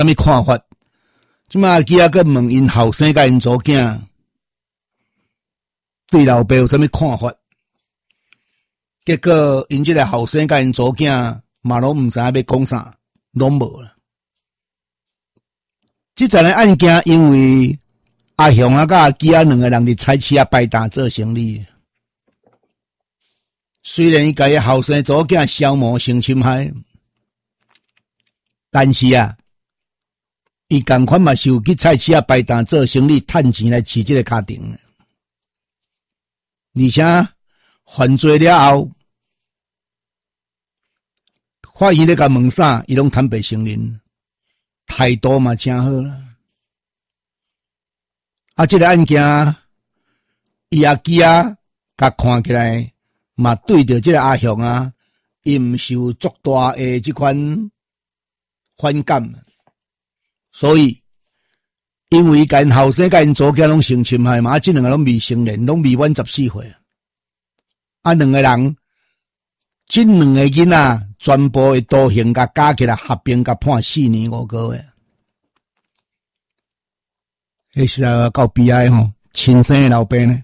什么看法？即马阿基仔个问因后生甲因祖囝对老爸有什么看法？结果因即个后生甲因祖囝嘛拢毋知影要讲啥，拢无啦。即阵个案件因为阿雄啊甲阿基仔两个人伫菜市啊摆摊做生意，虽然伊甲伊后生祖囝消磨性侵害，但是啊。伊同款嘛是有去菜市啊摆摊做生意，趁钱来饲即个家庭。而且犯罪了后，法院咧甲问啥，伊拢坦白承认，态度嘛真好啦。啊，即个案件，伊阿基啊，甲看起来嘛对着即个阿雄啊，伊毋是有足大诶即款反感。所以，因为甲因后生甲因祖囝拢性侵害嘛，即两个拢未成年，拢未满14岁。啊，两个人，即两个囡仔全部会徒刑甲加起来合并甲判4年5个月。迄实在够悲哀吼，亲生的老爸呢。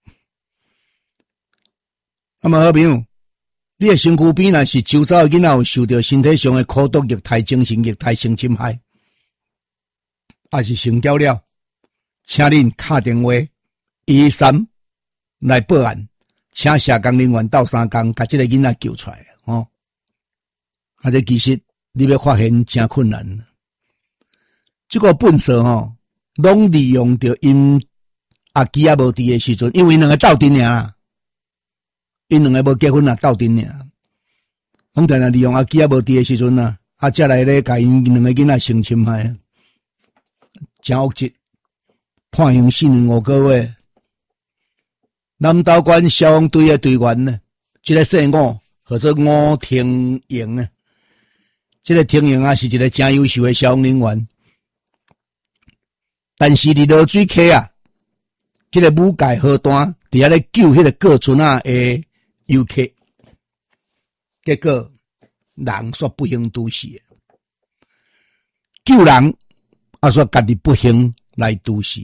那么好朋友，你的身躯边若是周遭的囡仔有受到身体上的苦毒、虐待、精神虐待、性侵害。也是成交了，请恁打电话113来报案，请社工人员到3工，把这个囡仔救出来哦。啊，这其实你要发现真困难。这个本色吼，拢利用着因阿基仔无伫的时阵，因为两个斗阵尔，因两个无结婚啊，斗阵尔。拢定定利用阿基仔无伫的时阵啊，啊，才来咧甲因两个囡仔性侵害。真恶质，判刑4年5个月。南投县消防队的队员呢，这个姓吴，或者吴廷营呢，这个廷营啊是一个真优秀的消防人员，但是伫落水溪啊，这个母界河段伫遐咧救迄个过村啊的游客，结果人煞不幸拄死，救人。啊，说家己不幸来拄死，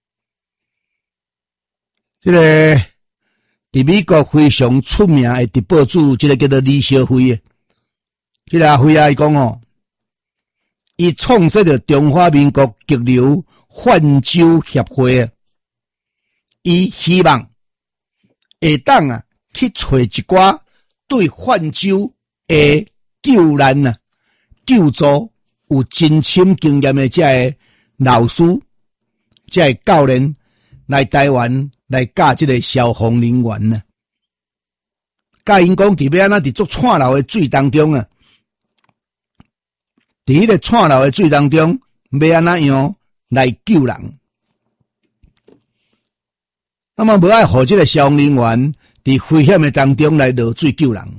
这个伫美国非常出名的直播主，这个叫做李小辉的，这个阿辉啊，伊讲哦，伊创设着中华民国急流泛舟协会啊，伊希望下当啊去找一寡对泛舟的救难啊救助。有真深经验的这个老师、这个教练来台湾来教这个消防人员呢，教因讲伫要安怎伫做串流的水当中啊，伫迄个串流的水当中要安怎样来救人。那么无爱互这个消防人员伫危险的当中来落水救人，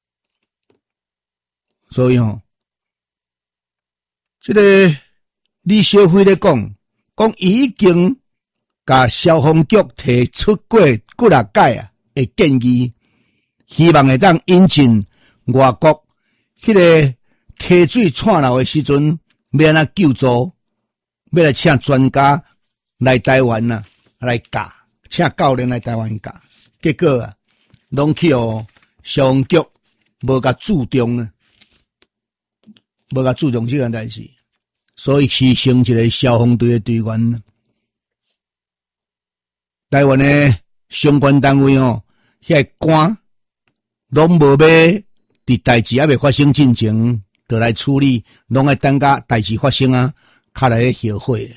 所以吼。这个李小辉咧讲伊已经甲消防局提出过几6届啊的建议，希望会当引进外国迄个溪水串流的时阵，要安怎救助，要来请专家来台湾啊来教，请教练来台湾教，结果啊，拢去消防局无甲注重呢，无甲注重这件代志。所以牺牲一个消防队的队员，台湾的相关单位哦，遐个官拢无要伫代志还未发生进前，就来处理，拢爱等甲代志发生啊，才来后悔。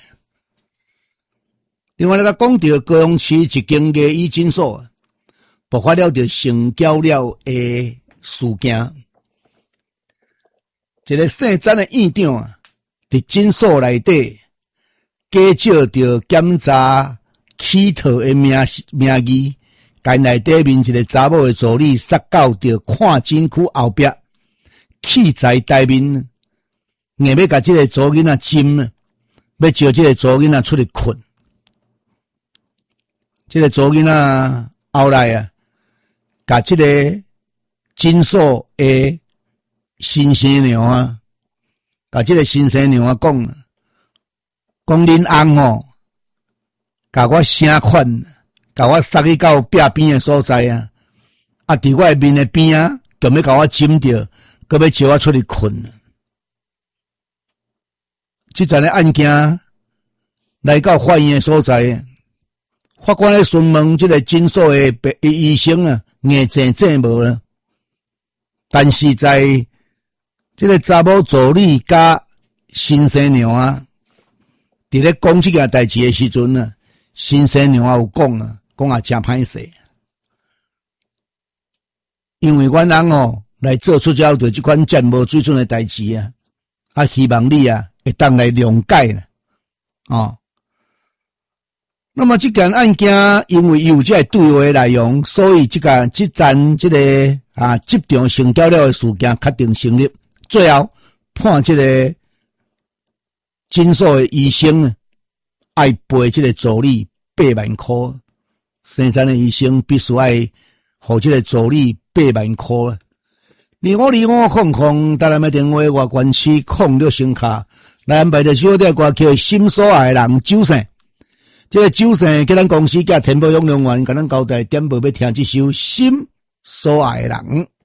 另外来讲到高雄市一间牙医诊所爆发了着性交了的事件，一个姓詹的院长啊。伫诊所内底，假借着检查乞讨的名义，甲内底面一个查某的助理杀到着看诊区后壁，器材台面，硬要甲这个左囡仔针，要叫这个左囡仔出去困。这个左囡仔后来啊，甲这个诊所的新生娘啊。 甲这个新生娘啊讲恁翁哦，甲我声款，甲我塞去到壁边的所在啊，啊，伫我的面的边啊，就要甲我枕着，搁要招我出去困。即阵的案件来到法院的所在，法官咧询问这个诊所的医生啊，眼正无了。但是在这个查某助理甲新生娘啊，伫咧讲这件代志的时阵啊，新生娘啊有讲啊，讲也真歹势，因为阮翁哦来做出了对这款这无水准的代志啊，啊希望你啊会当来谅解啦，哦。那么这件案件因为有这个对话内容，所以这站这个集中成交了的事件确定成立。最后判这个诊所的医生爱赔这个助理8万块，生产的医生必须爱付这个助理8万块。2525台南的电话外关区06声卡来安排着小弟歌叫心所爱的人酒圣。这个酒圣叫咱公司甲天宝永良园，甲咱交代点播要听这首心所爱的人。